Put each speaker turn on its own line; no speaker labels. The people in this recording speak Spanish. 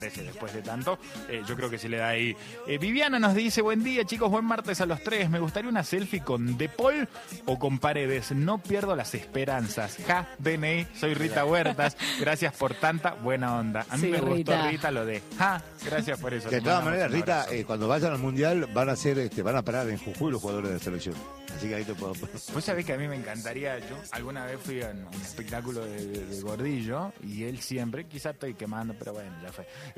después de tanto, yo creo que se le da ahí. Viviana nos dice, buen día chicos, buen martes a los tres, me gustaría una selfie con De Paul o con Paredes, no pierdo las esperanzas, ja, DNI, soy Rita Huertas, gracias por tanta buena onda. A mí me gustó Rita lo de, ja, gracias por eso.
De todas maneras, Rita, cuando vayan al Mundial van a parar en Jujuy los jugadores de la selección, así que ahí te puedo...
Vos sabés que a mí me encantaría, yo alguna vez fui a un espectáculo de Gordillo y él siempre, quizás estoy quemando, pero bueno, ya fue.